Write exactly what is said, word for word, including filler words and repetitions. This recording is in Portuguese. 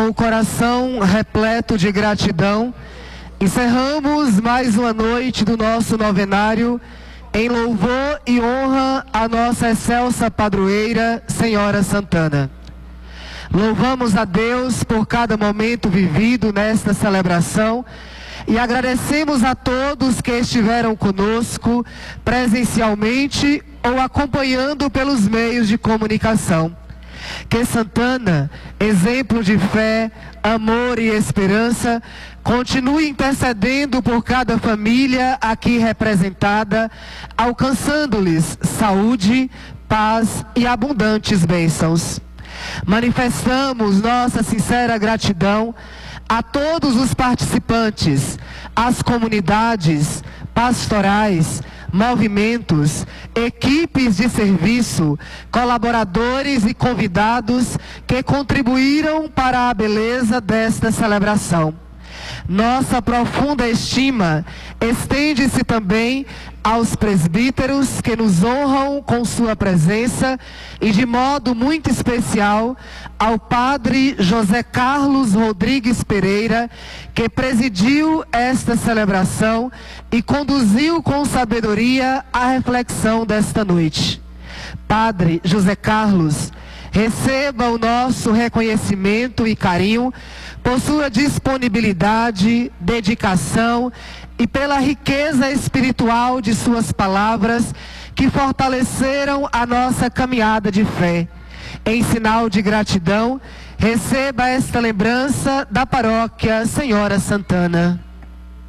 Com o coração repleto de gratidão, encerramos mais uma noite do nosso novenário em louvor e honra à nossa excelsa padroeira, Senhora Santana. Louvamos a Deus por cada momento vivido nesta celebração e agradecemos a todos que estiveram conosco presencialmente ou acompanhando pelos meios de comunicação. Que Santana, exemplo de fé, amor e esperança, continue intercedendo por cada família aqui representada, alcançando-lhes saúde, paz e abundantes bênçãos. Manifestamos nossa sincera gratidão a todos os participantes, às comunidades, pastorais, movimentos, equipes de serviço, colaboradores e convidados que contribuíram para a beleza desta celebração. Nossa profunda estima estende-se também aos presbíteros que nos honram com sua presença e, de modo muito especial, ao Padre José Carlos Rodrigues Pereira, que presidiu esta celebração e conduziu com sabedoria a reflexão desta noite. Padre José Carlos, receba o nosso reconhecimento e carinho por sua disponibilidade, dedicação e pela riqueza espiritual de suas palavras que fortaleceram a nossa caminhada de fé. Em sinal de gratidão, receba esta lembrança da paróquia Senhora Santana.